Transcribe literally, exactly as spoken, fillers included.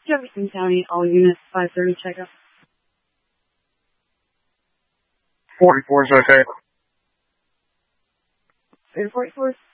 Jefferson County, all units, five thirty checkup. forty-four is okay. Three to forty-four.